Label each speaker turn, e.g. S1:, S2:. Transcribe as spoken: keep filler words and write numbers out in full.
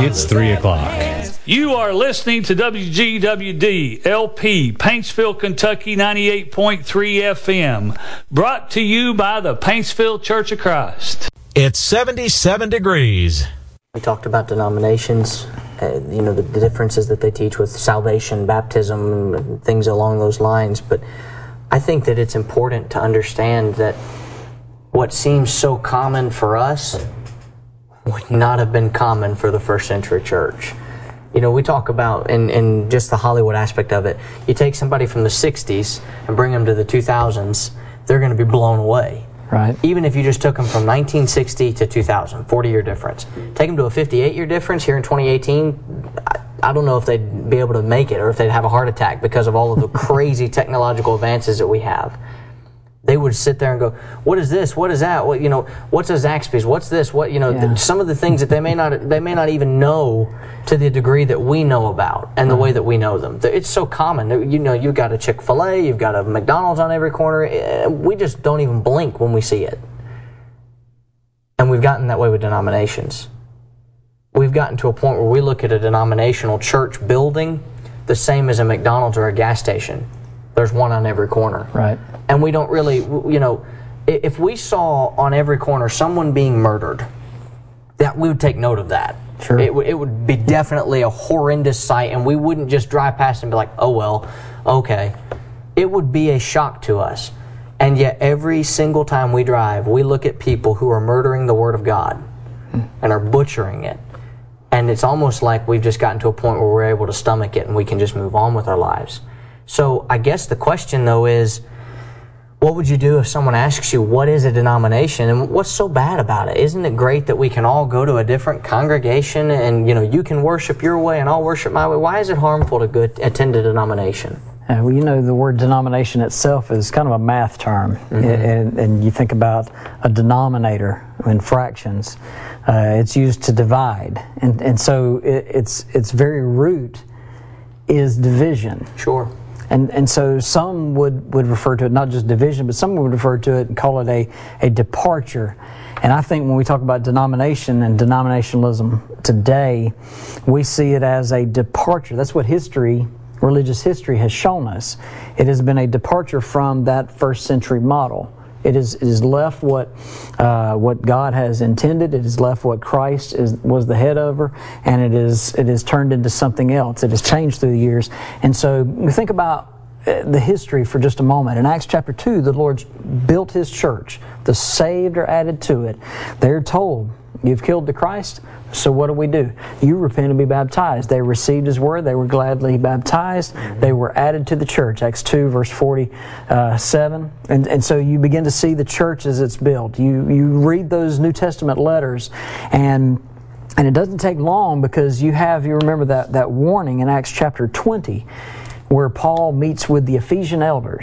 S1: It's three o'clock.
S2: You are listening to W G W D L P, Paintsville, Kentucky, ninety-eight point three F M. Brought to you by the Paintsville Church of Christ.
S1: It's seventy-seven degrees.
S3: We talked about denominations, uh, you know, the, the differences that they teach with salvation, baptism, and things along those lines. But I think that it's important to understand that what seems so common for us would not have been common for the first century church. You know, we talk about, in, in just the Hollywood aspect of it, you take somebody from the sixties and bring them to the two thousands, they're going to be blown away.
S4: Right.
S3: Even if you just took them from nineteen sixty to two thousand, forty-year difference. Take them to a fifty-eight-year difference here in twenty eighteen, I, I don't know if they'd be able to make it or if they'd have a heart attack because of all of the crazy technological advances that we have. They would sit there and go, what is this? What is that? What, you know, what's a Zaxby's? What's this? What, you know, yeah. th- some of the things that they may not they may not even know to the degree that we know about and the way that we know them. It's so common. You know, you've got a Chick-fil-A, you've got a McDonald's on every corner. We just don't even blink when we see it. And we've gotten that way with denominations. We've gotten to a point where we look at a denominational church building the same as a McDonald's or a gas station. There's one on every corner.
S4: Right.
S3: And we don't really, you know, if we saw on every corner someone being murdered, that we would take note of that.
S4: Sure.
S3: It, w- it would be definitely a horrendous sight, and we wouldn't just drive past and be like, oh, well, okay. It would be a shock to us. And yet every single time we drive, we look at people who are murdering the Word of God hmm. and are butchering it. And it's almost like we've just gotten to a point where we're able to stomach it and we can just move on with our lives. So I guess the question, though, is what would you do if someone asks you, what is a denomination, and what's so bad about it? Isn't it great that we can all go to a different congregation and, you know, you can worship your way and I'll worship my way? Why is it harmful to go attend a denomination?
S4: Uh, well, you know, the word denomination itself is kind of a math term. Mm-hmm. and, and you think about a denominator in fractions. Uh, it's used to divide. And, and so it, it's its very root is division.
S3: Sure.
S4: And and so some would, would refer to it not just division, but some would refer to it and call it a, a departure. And I think when we talk about denomination and denominationalism today, we see it as a departure. That's what history, religious history, has shown us. It has been a departure from that first century model. It is it is left what uh, what God has intended. It has left what Christ is was the head over, and it is it is turned into something else. It has changed through the years. And so we think about the history for just a moment. In Acts chapter two, the Lord built His church. The saved are added to it. They're told, "You've killed the Christ. So what do we do? You repent and be baptized." They received His word. They were gladly baptized. Mm-hmm. They were added to the church. Acts two, verse forty-seven. And, and so you begin to see the church as it's built. You you read those New Testament letters, and and it doesn't take long because you have, you remember that, that warning in Acts chapter twenty where Paul meets with the Ephesian elders.